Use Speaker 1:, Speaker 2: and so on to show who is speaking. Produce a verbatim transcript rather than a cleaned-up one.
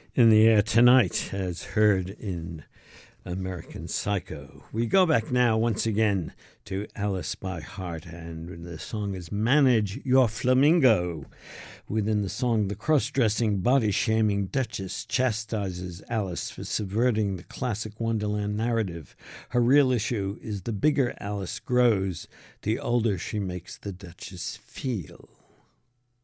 Speaker 1: in the Air Tonight, as heard in American Psycho. We go back now once again to Alice by Heart, and the song is Manage Your Flamingo. Within the song, the cross-dressing, body-shaming Duchess chastises Alice for subverting the classic Wonderland narrative. Her real issue is the bigger Alice grows, the older she makes the Duchess feel.